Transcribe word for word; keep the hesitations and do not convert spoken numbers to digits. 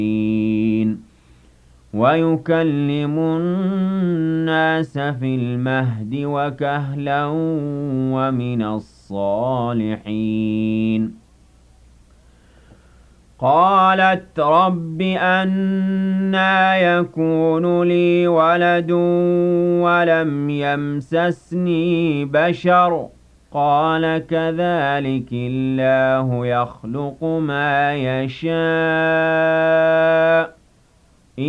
وَيُكَلِّمُ النَّاسَ فِي الْمَهْدِ وَكَهْلًا وَمِنَ الصَّالِحِينَ قَالَتْ رَبِّ أَنَّىٰ يَكُونُ لِي وَلَدٌ وَلَمْ يَمْسَسْنِي بَشَرٌ ۖ قَالَ كَذَٰلِكِ اللَّهُ يَخْلُقُ مَا يَشَاءُ